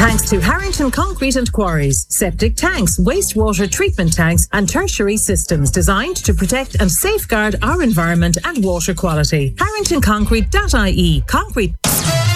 Thanks to Harrington Concrete and Quarries, septic tanks, wastewater treatment tanks and tertiary systems designed to protect and safeguard our environment and water quality. HarringtonConcrete.ie. Concrete.